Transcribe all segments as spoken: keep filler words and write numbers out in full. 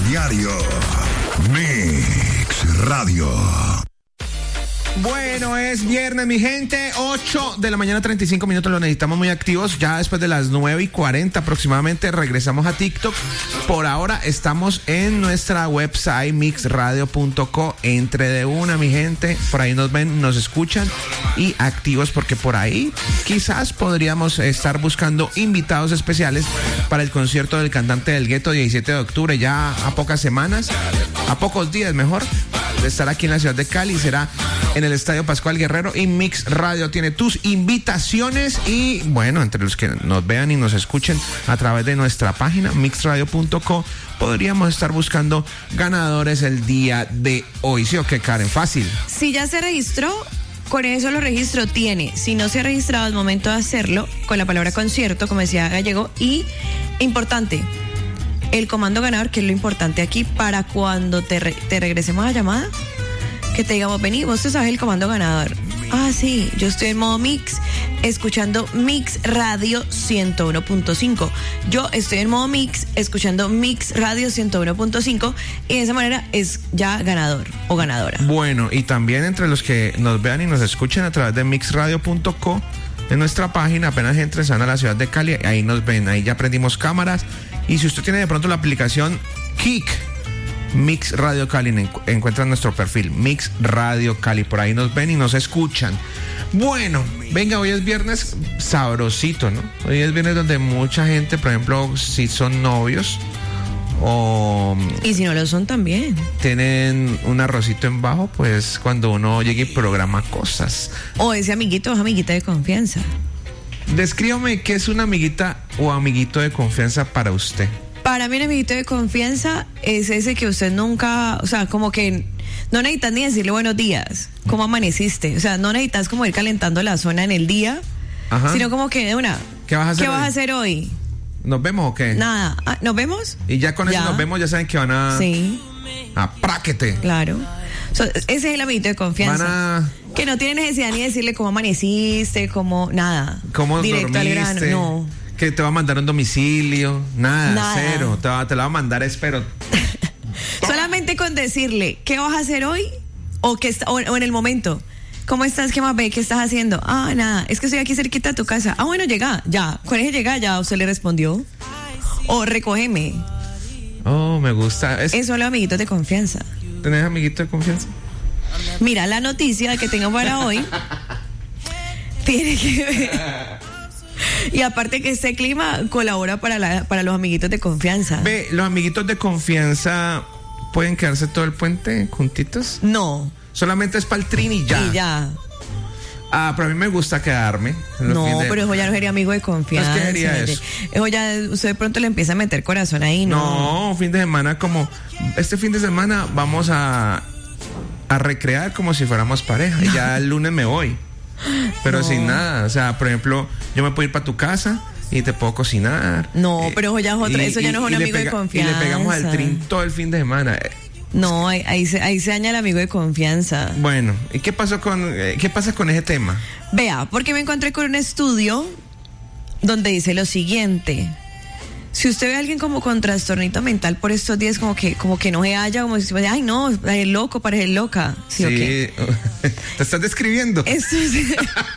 diario. Mix Radio. Bueno, es viernes, mi gente, ocho de la mañana, treinta y cinco minutos, lo necesitamos muy activos. Ya después de las nueve y cuarenta aproximadamente regresamos a TikTok. Por ahora estamos en nuestra website mix radio punto co. Entre de una, mi gente, por ahí nos ven, nos escuchan y activos, porque por ahí quizás podríamos estar buscando invitados especiales para el concierto del cantante del Gueto, diecisiete de octubre, ya a pocas semanas, a pocos días mejor, de estar aquí en la ciudad de Cali. Será en el Estadio Pascual Guerrero, y Mix Radio tiene tus invitaciones. Y bueno, entre los que nos vean y nos escuchen a través de nuestra página mix radio punto co, podríamos estar buscando ganadores el día de hoy. ¿Sí o qué, Karen? Fácil. Si ya se registró, con eso lo registro tiene. Si no se ha registrado, es momento de hacerlo con la palabra concierto, como decía Gallego. Y importante, el comando ganador, que es lo importante aquí, para cuando te, re- te regresemos a llamada, que te digamos, vení, vos te sabes el comando ganador. Ah, sí, yo estoy en modo Mix, escuchando Mix Radio ciento uno punto cinco. Yo estoy en modo Mix, escuchando Mix Radio ciento uno punto cinco, y de esa manera es ya ganador o ganadora. Bueno, y también entre los que nos vean y nos escuchen a través de mix radio punto co, en nuestra página, apenas entren a la ciudad de Cali, ahí nos ven, ahí ya prendimos cámaras. Y si usted tiene de pronto la aplicación Kik, Mix Radio Cali, encu- encuentran nuestro perfil Mix Radio Cali, por ahí nos ven y nos escuchan. Bueno, venga, hoy es viernes sabrosito, ¿no? Hoy es viernes donde mucha gente, por ejemplo, si son novios o y si no lo son también, tienen un arrocito en bajo, pues cuando uno llegue y programa cosas. o ese amiguito o amiguita de confianza. Descríbame qué es una amiguita o amiguito de confianza para usted. Para mí un amiguito de confianza es ese que usted nunca, o sea, como que no necesitas ni decirle buenos días, ¿cómo amaneciste? O sea, no necesitas como ir calentando la zona en el día, Ajá. sino como que de una, ¿Qué vas a hacer ¿qué vas hoy? a hacer hoy? ¿Nos vemos o qué? Nada. Ah, ¿nos vemos? Y ya con eso Ya. nos vemos, ya saben que van a... Sí, a práquete. claro. So, ese es el amiguito de confianza. Van a... Que no tiene necesidad ni decirle cómo amaneciste, cómo, nada. ¿Cómo Directo al grano, dormiste? no. Que te va a mandar un domicilio. Nada, Nada. cero. Te, va, te la va a mandar, espero. Solamente con decirle, ¿qué vas a hacer hoy? O, que está, o, o en el momento. ¿Cómo estás? ¿Qué más ve? ¿Qué estás haciendo? Ah, nada, es que estoy aquí cerquita de tu casa. Ah, bueno, llega, ya. Con ese llega, ya usted le respondió. O recógeme. Oh, me gusta. Es, Eso son los amiguitos de confianza. ¿Tenés amiguito de confianza? Mira, la noticia que tengo para hoy tiene que ver. Y aparte que este clima colabora para, la, para los amiguitos de confianza. Ve, los amiguitos de confianza pueden quedarse todo el puente juntitos. No. Solamente es para el trin y ya. Y ya. Ah, pero a mí me gusta quedarme. en los No, fines de- pero eso ya no sería amigo de confianza. Pues, ¿qué sería gente. eso? Eso ya usted de pronto le empieza a meter corazón ahí, ¿no? No, fin de semana como... Este fin de semana vamos a... a recrear como si fuéramos pareja. Y ya el lunes me voy. Pero No. sin nada. O sea, por ejemplo, yo me puedo ir para tu casa y te puedo cocinar. No, Eh, pero eso ya es otra- eso ya no es un y le amigo de confianza. Y le pegamos al trin todo el fin de semana. Eh, No, ahí, ahí, se, ahí se daña el amigo de confianza. Bueno, ¿y qué pasó con eh, qué pasa con ese tema? Vea, porque me encontré con un estudio donde dice lo siguiente. Si usted ve a alguien como con trastornito mental por estos días, como que como que no se halla, como si, ay no, es loco, parece loca. ¿Sí, o qué? Te estás describiendo. Esto se,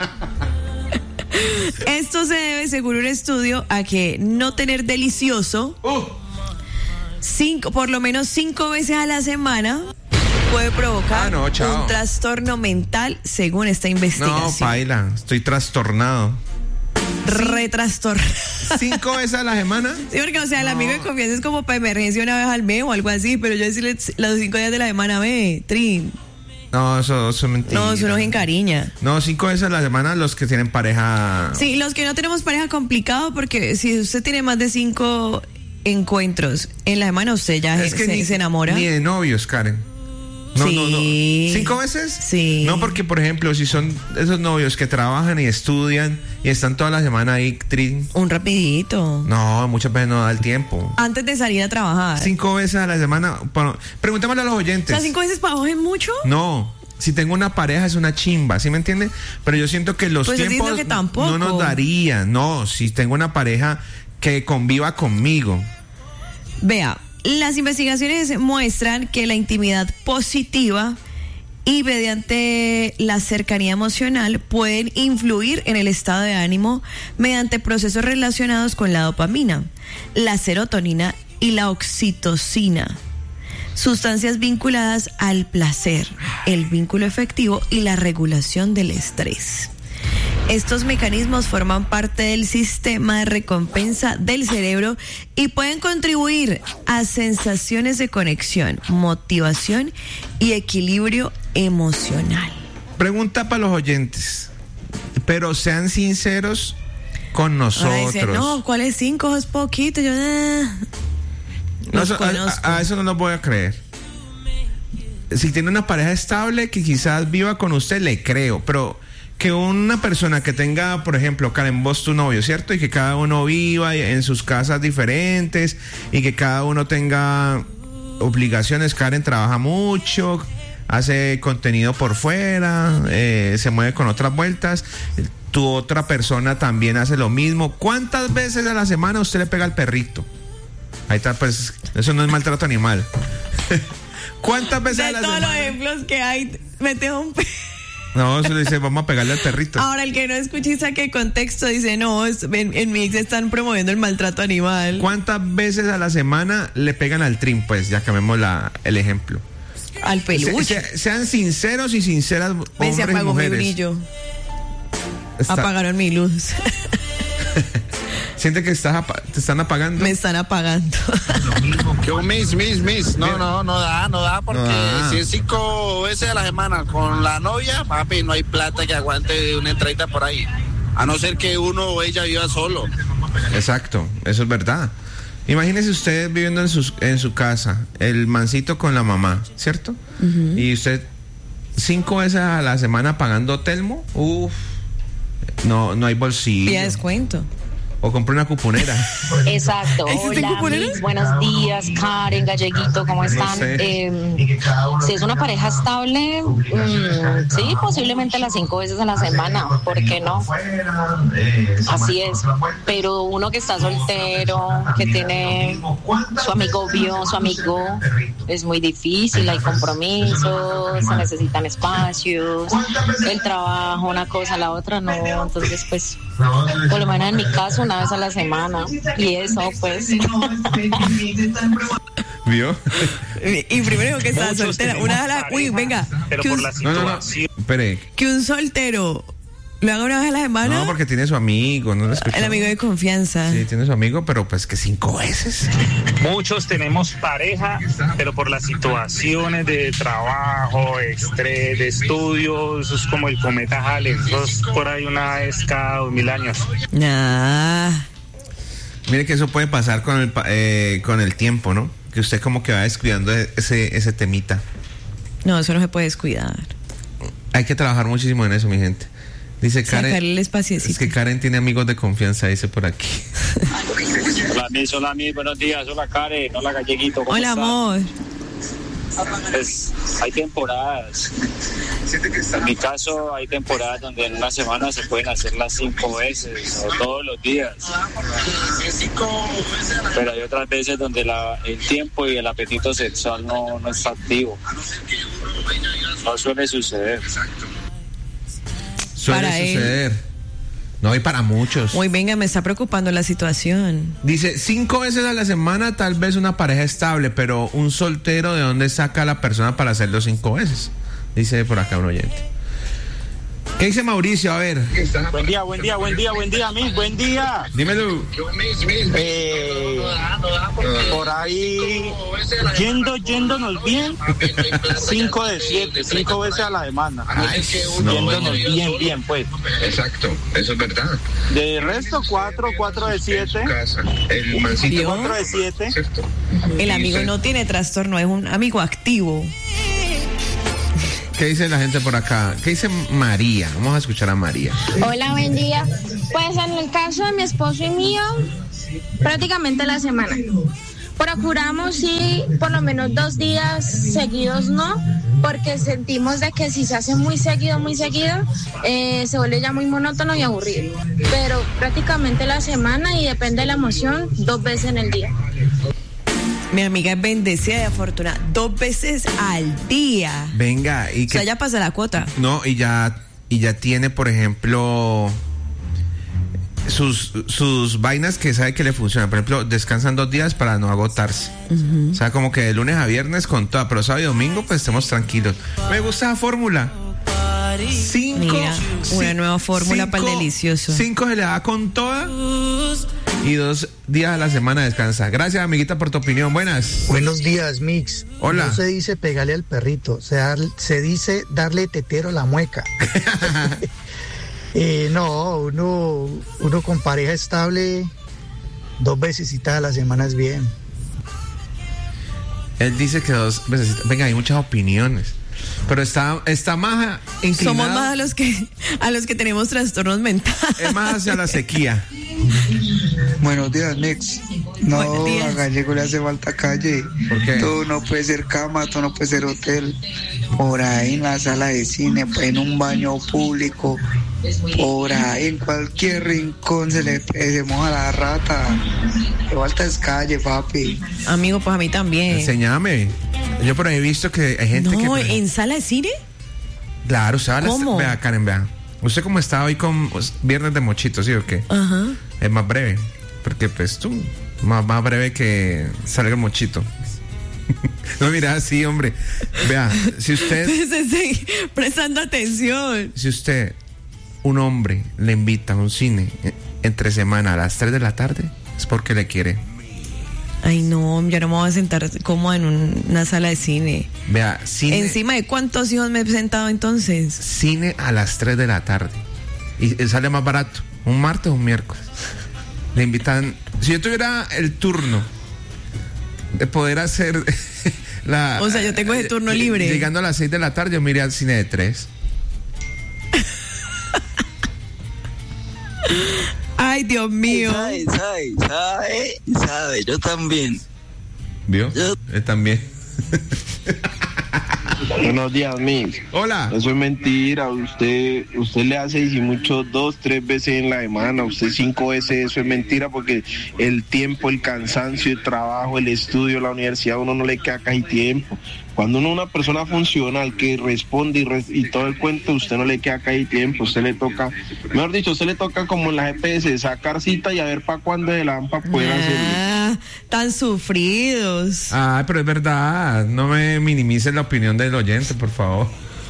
esto se debe, según un estudio, a que no tener delicioso Uh, cinco, por lo menos cinco veces a la semana puede provocar Ah, no, chao. un trastorno mental, según esta no, investigación. paila, estoy trastornado. Retrastornado. ¿Cinco veces a la semana? Sí, porque, o sea, el No. amigo de confianza es como para emergencia una vez al mes o algo así, pero yo decirle los cinco días de la semana, ve, Trin. No, eso, eso es mentira. No, eso no se encariña. No, cinco veces a la semana los que tienen pareja. Sí, los que no tenemos pareja, complicado, porque si usted tiene más de cinco encuentros en la semana, usted ya Es que se, ni, se enamora. ni de novios, Karen. No, Sí. no, no. ¿Cinco veces? Sí. No, porque, por ejemplo, si son esos novios que trabajan y estudian y están toda la semana ahí, trin, Un rapidito. no, muchas veces no da el tiempo. Antes de salir a trabajar. Cinco veces a la semana. Bueno, preguntémosle a los O oyentes. sea, cinco veces para vos es mucho. No, si tengo una pareja es una chimba, ¿sí me entiende? Pero yo siento que los Pues yo tiempos siento que tampoco. no nos darían. No, si tengo una pareja que conviva conmigo. Vea, Las investigaciones muestran que la intimidad positiva y mediante la cercanía emocional pueden influir en el estado de ánimo mediante procesos relacionados con la dopamina, la serotonina y la oxitocina, sustancias vinculadas al placer, el vínculo efectivo y la regulación del estrés. Estos mecanismos forman parte del sistema de recompensa del cerebro y pueden contribuir a sensaciones de conexión, motivación y equilibrio emocional. Pregunta para los oyentes, pero sean sinceros con nosotros. Dice, no, ¿cuáles cinco? Es poquito. Yo, eh, no, eso, a, a eso no lo voy a creer. Si tiene una pareja estable que quizás viva con usted, le creo, pero que una persona que tenga, por ejemplo, Karen, vos tu novio, ¿cierto? Y que cada uno viva en sus casas diferentes y que cada uno tenga obligaciones. Karen trabaja mucho, hace contenido por fuera, eh, se mueve con otras vueltas. Tu otra persona también hace lo mismo. ¿Cuántas veces a la semana usted le pega al perrito? Ahí está, pues, eso no es maltrato animal. ¿Cuántas veces de a la todos semana? Los ejemplos que hay, mete un pe- No, se le dice, vamos a pegarle al perrito. Ahora, el que no escucha y saque contexto dice, no, es, en, en mi ex están promoviendo el maltrato animal. ¿Cuántas veces a la semana le pegan al trim? Pues ya cambiemos la, el ejemplo. Al peluche. Se, se, sean sinceros y sinceras, Ven, se hombres y apagó mujeres. mi brillo. Está- Apagaron mi luz. Siente que estás apa- te están apagando. Me están apagando. Que un mis, mis, mis. No, no, no da, no da, porque No da. si es cinco veces a la semana con la novia, papi, no hay plata que aguante una entradita por ahí. A no ser que uno o ella viva solo. Exacto, eso es verdad. Imagínese usted viviendo en, sus, en su casa, el mancito con la mamá, ¿cierto? Uh-huh. Y usted cinco veces a la semana pagando Telmo, uff, no, no hay bolsillo. Y a descuento. O compré una cuponera. Exacto. Hola, Mix, buenos días, Karen, Galleguito, ¿cómo están? No sé. Eh, si es una pareja estable, mmm, sí, posiblemente las cinco veces a la semana, ¿por qué no? Así es. Pero uno que está soltero, que tiene su amigo vio, su amigo, es muy difícil, hay compromisos, se necesitan espacios, el trabajo, una cosa, la otra no. Entonces, pues, por lo menos en mi caso, una vez a la semana, y eso pues. ¿Vio? Y primero que está soltera, una vez a la, uy, venga, pero que por un, la No, no, no, situación. espere. que un soltero lo haga una vez a la semana. No, porque tiene su amigo, no lo escuchó. El amigo de confianza. Sí, tiene su amigo, pero pues que cinco veces. Muchos tenemos pareja, pero por las situaciones de trabajo, estrés, de estudios, es como el cometa Halley, eso es por ahí una vez cada dos mil años. Nah. Mire que eso puede pasar con el, pa- eh, con el tiempo, ¿no? Que usted como que va descuidando ese, ese temita. No, eso no se puede descuidar. Hay que trabajar muchísimo en eso, mi gente. Dice Karen. Sacarle el espaciecito. Es que Karen tiene amigos de confianza, dice por aquí. Hola, Miss, hola, Miss, buenos días. Hola, Karen, hola, Galleguito. ¿Cómo Hola, están? amor. Pues hay temporadas. En mi caso, hay temporadas donde en una semana se pueden hacer las cinco veces o todos los días. Pero hay otras veces donde la, el tiempo y el apetito sexual no, no está activo. No suele suceder. Suele Para él. suceder. No, y para muchos. Muy venga, me está preocupando la situación. Dice, cinco veces a la semana tal vez una pareja estable, pero un soltero, ¿de dónde saca la persona para hacerlo cinco veces? Dice por acá un oyente. ¿Qué dice Mauricio? A ver. Buen día, buen día, buen día, buen día, Miss, buen día. Dímelo. Eh, por ahí, yendo, yéndonos bien, cinco de siete, cinco veces a la semana. no. Yéndonos bien, bien, pues. Exacto, eso es verdad. De resto, cuatro, cuatro de siete. El mancito. ¿Vio? Cuatro de siete. El amigo no tiene trastorno, es un amigo activo. ¿Qué dice la gente por acá? ¿Qué dice María? Vamos a escuchar a María. Hola, buen día. Pues en el caso de mi esposo y mío, prácticamente la semana. Procuramos sí, por lo menos dos días seguidos no, porque sentimos de que si se hace muy seguido, muy seguido, eh, se vuelve ya muy monótono y aburrido. Pero prácticamente la semana y depende de la emoción, dos veces en el día. Mi amiga es bendecida y afortunada. Dos veces al día. Venga, y que. O sea, ya pasa la cuota. No, y ya, y ya tiene, por ejemplo, sus, sus vainas que sabe que le funcionan. Por ejemplo, descansan dos días para no agotarse. Uh-huh. O sea, como que de lunes a viernes con toda, pero sábado y domingo, pues estemos tranquilos. Me gusta la fórmula. Cinco. Mira, una cinco, nueva fórmula cinco, para el delicioso. Cinco se le da con toda. Y dos días a la semana descansa. Gracias, amiguita, por tu opinión. Buenas. Buenos días, Mix. Hola. No se dice pegarle al perrito, se, da, se dice darle tetero a la mueca. eh, no, uno, uno con pareja estable, dos veces a la semana es bien. Él dice que dos veces. Venga, hay muchas opiniones. Pero está, está más inclinado. Somos más a los que a los que tenemos trastornos mentales. Es más hacia la sequía. Buenos días, Mix. No, Buenos días. A Gallego le hace falta calle. ¿Por qué? Todo no puede ser cama, todo no puede ser hotel. Por ahí en la sala de cine, en un baño público, por ahí en cualquier rincón se le se moja la rata. Le falta es calle, papi. Amigo, pues a mí también. Enséñame. Yo por ahí he visto que hay gente no, que... No, ¿en sala de cine? Claro, ¿sabes? ¿Cómo? Vea, Karen, vea. Usted como está hoy con viernes de mochito, ¿sí o qué? Ajá. Es más breve. Porque pues tú, más, más breve que salga el mochito. No, mira, así, hombre. Vea, si usted... Prestando atención. Si usted, un hombre, le invita a un cine entre semana a las tres de la tarde, es porque le quiere. Ay, no, yo no me voy a sentar como en un, una sala de cine. Vea, cine... ¿Encima de cuántos hijos me he sentado entonces? Cine a las tres de la tarde. Y sale más barato. Un martes o un miércoles. Le invitan... Si yo tuviera el turno de poder hacer la... O sea, yo tengo ese turno libre. Llegando a las seis de la tarde, yo me iría al cine de tres. Ay, Dios mío. Sabe, sabe, sabe, sabe, yo también. ¿Vio? Yo... Él también. Buenos días, Mix. Hola. Eso es mentira. Usted usted le hace y si mucho dos, tres veces en la semana. Usted cinco veces, eso es mentira porque el tiempo, el cansancio, el trabajo, el estudio, la universidad, uno no le queda casi tiempo. Cuando uno es una persona funcional que responde y, res, y todo el cuento, usted no le queda casi tiempo. Usted le toca, mejor dicho, usted le toca como en la G P S, sacar cita y a ver para cuándo de la para poder ah, hacerlo. Tan sufridos. Ah, pero es verdad. No me minimices la opinión del oyente, por favor.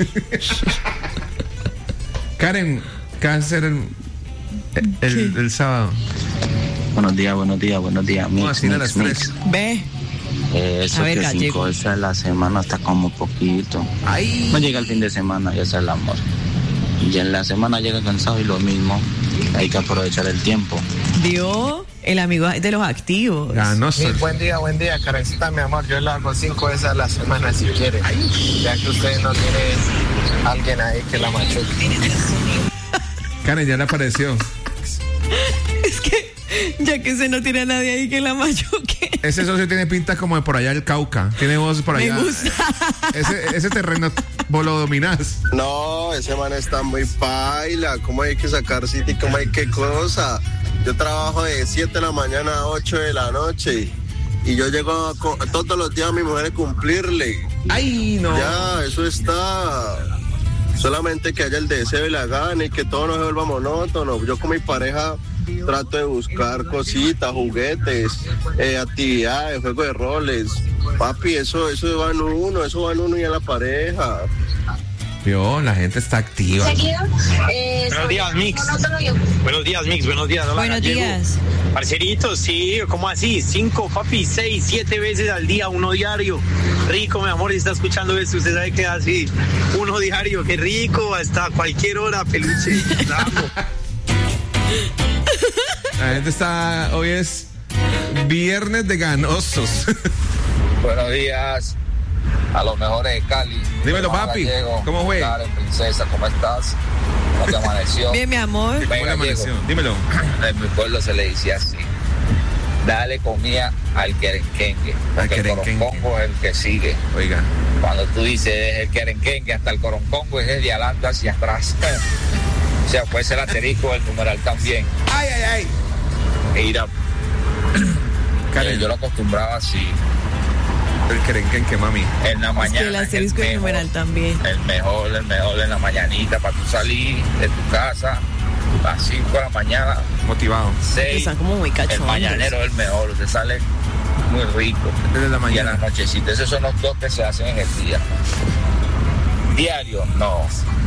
Karen, ¿qué vas a hacer el, el, el, el sábado? Buenos días, buenos días, buenos días. Mix, no, así mix, a las mix. tres. Ve. Eh, eso ver, que gallego. cinco veces a la semana está como poquito. Ay. No llega el fin de semana y ese es el amor. Y en la semana llega cansado y lo mismo. Hay que aprovechar el tiempo. Dio el amigo de los activos. Ganoso. Sí, buen día, buen día, Karencita, mi amor. Yo lo hago cinco veces a la semana si quiere. Ya que usted no tiene alguien ahí que la machuque. Karen, ya le apareció. Es que, ya que se no tiene a nadie ahí que la machuque. Ese socio tiene pinta como de por allá del Cauca. Tiene voz por allá. Me gusta. Ese, ese terreno vos lo dominás. No, ese man está muy paila. ¿Cómo hay que sacar cita y cómo hay que cosa? Yo trabajo de siete de la mañana a ocho de la noche. Y yo llego a, todos los días a mi mujer a cumplirle. ¡Ay, no! Ya, eso está. Solamente que haya el deseo y la gana y que todo no se vuelva monótono. Yo con mi pareja trato de buscar cositas, juguetes, eh, actividades, juegos de roles. Papi, eso, eso va en uno, eso va en uno y en la pareja. Vio, la gente está activa. Eh, buenos días, Mix. Buenos días, Mix. Buenos días. Hola, buenos Gallego. días. Parceritos, sí, ¿cómo así? Cinco, papi, seis, siete veces al día, uno diario. Rico, mi amor, si está escuchando esto, usted sabe que así, uno diario, qué rico, hasta cualquier hora, peluche. La amo. La gente está, hoy es viernes de ganosos. Buenos días. A los mejores de Cali. Dímelo, papi. Gallego. ¿Cómo fue? Karen, princesa, ¿cómo estás? ¿Cómo te amaneció? Bien, mi amor. ¿Cómo le amaneció? Dímelo. En mi pueblo se le decía así. Dale comida al querenquengue. Porque el coroncongo es el que sigue. Oiga. Cuando tú dices es el querenquengue hasta el coroncongo es de adelante hacia atrás. O sea, puede ser asterisco el numeral también. Ay, ay, ay. E ir a... Eh, yo lo acostumbraba así. El querenquen que mami. En la Es mañana. que el asterisco y el numeral también. El mejor, el mejor en la mañanita para tú salir de tu casa a las cinco de la mañana. Motivado. seis. Están como muy El cachondos. mañanero es el mejor, usted sale muy rico. Desde la Y en mañana. la nochecita, esos son los dos que se hacen en el día. Diario, no.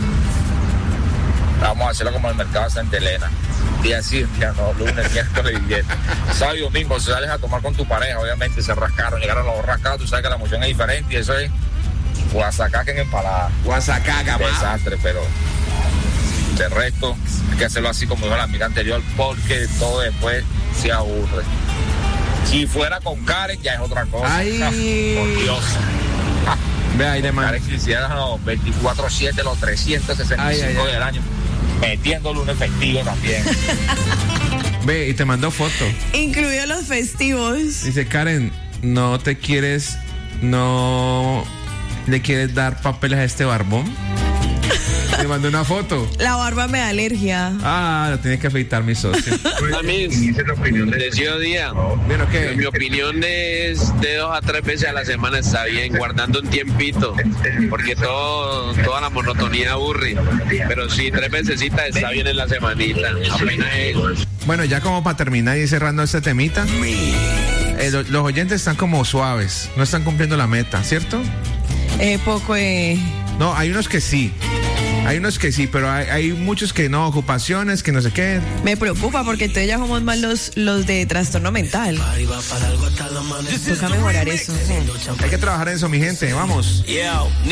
Vamos a hacerlo como el mercado de Santa Elena. Día sí, día no, lunes, miércoles y viernes. Sábado y domingo, si sales a tomar con tu pareja, obviamente se rascaron, llegaron los rascados, tú sabes que la emoción es diferente y eso es guasacaca en empalada. Guasacaca, ma. Desastre, pero de resto hay que hacerlo así como dijo la amiga anterior porque todo después se aburre. Si fuera con Karen ya es otra cosa. Ay. Por Dios. Ve ahí de man. Karen quisiera los veinticuatro siete, los trescientos sesenta y cinco Ay, ay, ay. del año. Metiendo lunes festivo también. Ve, y te mandó foto. Incluidos los festivos. Dice, Karen, no te quieres, no le quieres dar papeles a este barbón. Te mandó una foto. La barba me da alergia. Ah, lo tienes que afeitar, mi socio. Decido día. Bueno, ¿qué? Mi opinión es de dos a tres veces a la semana está bien, guardando un tiempito, porque todo, toda la monotonía aburre. Pero sí, tres veces está bien en la semanita. Apenas es. Bueno, ya como para terminar y cerrando este temita, eh, lo- los oyentes están como suaves, no están cumpliendo la meta, ¿cierto? Eh, poco eh. No, hay unos que sí. Hay unos que sí, pero hay, hay muchos que no, ocupaciones, que no sé qué. Me preocupa porque entonces ya somos más los, los de trastorno mental. Toca mejorar eso. Hay que trabajar en eso, mi gente, vamos.